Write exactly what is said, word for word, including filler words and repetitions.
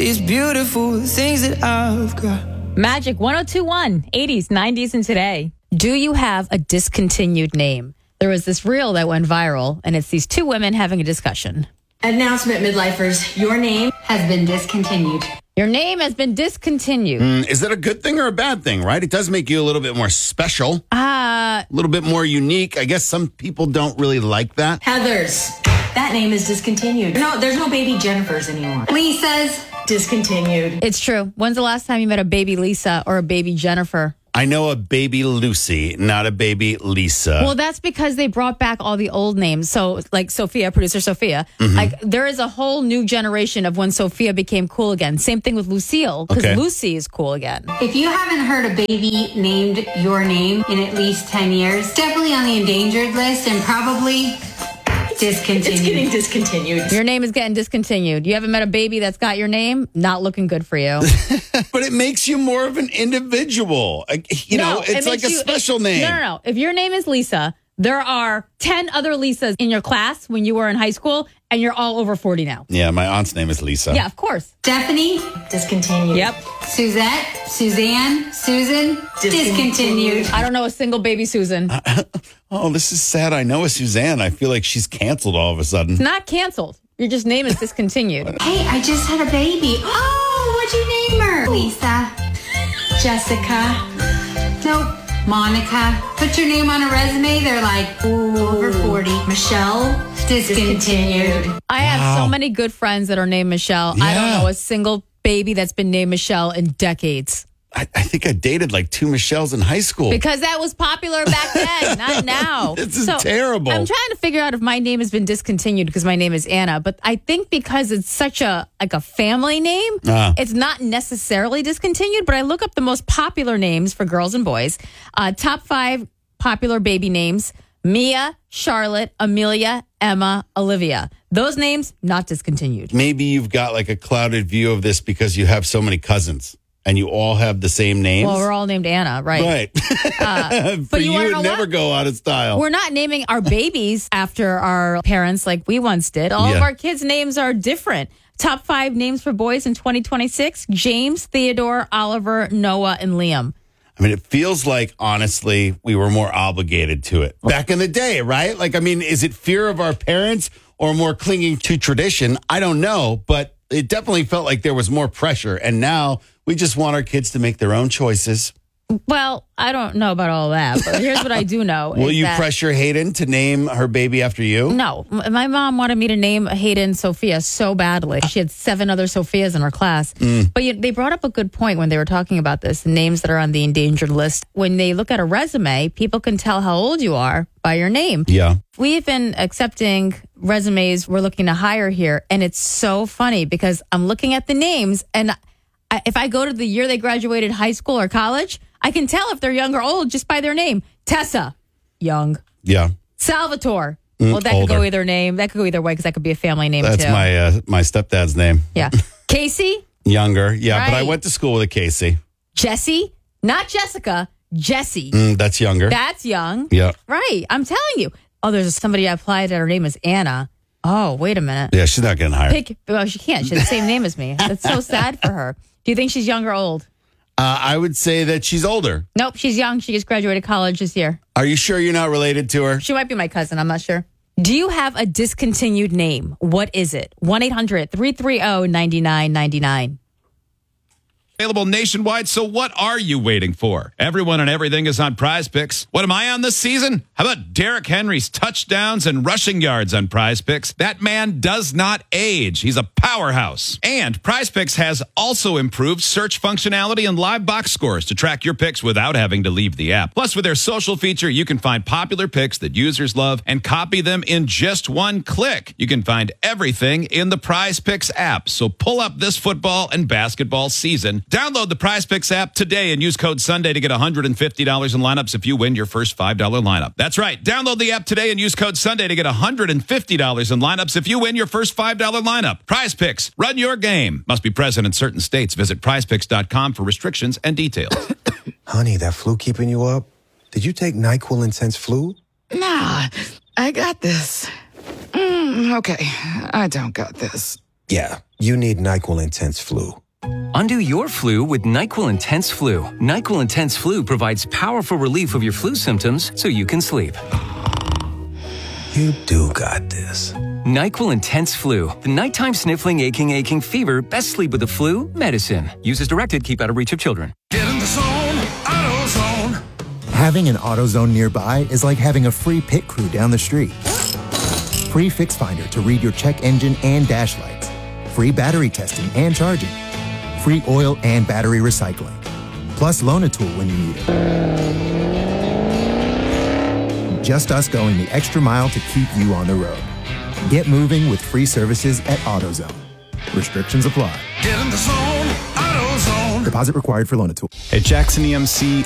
these beautiful things that I've got. Magic one oh two point one, eighties, nineties, and today. Do you have a discontinued name? There was this reel that went viral, and it's these two women having a discussion. Announcement, midlifers. Your name has been discontinued. Your name has been discontinued. Mm, is that a good thing or a bad thing, right? It does make you a little bit more special. Uh, a little bit more unique. I guess some people don't really like that. Heather's. That name is discontinued. No, there's no baby Jennifers anymore. Lisa's. Discontinued. It's true. When's the last time you met a baby Lisa or a baby Jennifer? I know a baby Lucy, not a baby Lisa. Well, that's because they brought back all the old names. So, like Sophia, producer Sophia, mm-hmm. like there is a whole new generation of when Sophia became cool again. Same thing with Lucille, because okay. Lucy is cool again. If you haven't heard a baby named your name in at least ten years, definitely on the endangered list and probably discontinued. It's getting discontinued. Your name is getting discontinued. You haven't met a baby that's got your name? Not looking good for you. But it makes you more of an individual. You no, know, it's it like a you, special it, name. No, no, no. If your name is Lisa, there are ten other Lisas in your class when you were in high school, and you're all over forty now. Yeah, my aunt's name is Lisa. Yeah, of course. Stephanie, discontinued. Yep. Suzette, Suzanne, Susan, discontinued. discontinued. I don't know a single baby Susan. Uh, oh, this is sad. I know a Suzanne. I feel like she's canceled all of a sudden. It's not canceled. Your just name is discontinued. Hey, I just had a baby. Oh, what'd you name her? Lisa. Jessica. Nope. Monica. Put your name on a resume. They're like, ooh, over forty. Michelle, discontinued. I have wow. so many good friends that are named Michelle. Yeah. I don't know a single baby that's been named Michelle in decades. I, I think I dated like two Michelles in high school. Because that was popular back then, not now. This is so terrible. I'm trying to figure out if my name has been discontinued because my name is Anna. But I think because it's such a like a family name, uh. it's not necessarily discontinued. But I look up the most popular names for girls and boys. Uh, top five popular baby names: Mia, Charlotte, Amelia, Emma, Olivia. Those names, not discontinued. Maybe you've got like a clouded view of this because you have so many cousins. And you all have the same names? Well, we're all named Anna, right? Right. Uh, For but you, you it would never what? go out of style. We're not naming our babies after our parents like we once did. All yeah. of our kids' names are different. Top five names for boys in twenty twenty-six: James, Theodore, Oliver, Noah, and Liam. I mean, it feels like, honestly, we were more obligated to it. Back in the day, right? Like, I mean, is it fear of our parents or more clinging to tradition? I don't know, but it definitely felt like there was more pressure. And now we just want our kids to make their own choices. Well, I don't know about all that, but here's what I do know. Will is you that, pressure Hayden to name her baby after you? No. My mom wanted me to name Hayden Sophia so badly. She had seven other Sophias in her class. Mm. But you, they brought up a good point when they were talking about this, the names that are on the endangered list. When they look at a resume, people can tell how old you are by your name. Yeah. We've been accepting resumes we're looking to hire here, and it's so funny because I'm looking at the names, and I, if I go to the year they graduated high school or college, I can tell if they're young or old just by their name. Tessa, young. Yeah. Salvatore. Mm, well, that older. could go either name. That could go either way because that could be a family name That's too. my uh, my stepdad's name. Yeah. Casey. Younger. Yeah, right. But I went to school with a Casey. Jesse. Not Jessica. Jesse. Mm, that's younger. That's young. Yeah. Right. I'm telling you. Oh, there's somebody I applied that her name is Anna. Oh, wait a minute. Yeah, she's not getting hired. Pick, well, she can't. She has the same name as me. That's so sad for her. Do you think she's young or old? Uh, I would say that she's older. Nope, she's young. She just graduated college this year. Are you sure you're not related to her? She might be my cousin. I'm not sure. Do you have a discontinued name? What is it? one eight hundred three three zero nine nine nine nine. Available nationwide, so what are you waiting for? Everyone and everything is on Prize Picks. What am I on this season? How about Derrick Henry's touchdowns and rushing yards on Prize Picks? That man does not age. He's a powerhouse. And Prize Picks has also improved search functionality and live box scores to track your picks without having to leave the app. Plus, with their social feature, you can find popular picks that users love and copy them in just one click. You can find everything in the Prize Picks app. So pull up this football and basketball season. Download the Prize Picks app today and use code Sunday to get one hundred fifty dollars in lineups if you win your first five dollars lineup. That's right. Download the app today and use code Sunday to get one hundred fifty dollars in lineups if you win your first five dollars lineup. Prize Picks. Run your game. Must be present in certain states. Visit prize picks dot com for restrictions and details. Honey, that flu keeping you up? Did you take NyQuil Intense Flu? Nah, I got this. Mm, okay, I don't got this. Yeah, You need NyQuil Intense Flu. Undo your flu with NyQuil Intense Flu. NyQuil Intense Flu provides powerful relief of your flu symptoms so you can sleep. You do got this. NyQuil Intense Flu. The nighttime sniffling, aching, aching fever. Best sleep with the flu. Medicine. Use as directed. Keep out of reach of children. Get in the zone. AutoZone. Having an AutoZone nearby is like having a free pit crew down the street. Free Fix Finder to read your check engine and dash lights. Free battery testing and charging. Free oil and battery recycling. Plus Loan-A-Tool when you need it. Just us going the extra mile to keep you on the road. Get moving with free services at AutoZone. Restrictions apply. Get in the zone. AutoZone. Deposit required for Loan-A-Tool. At Jackson E M C,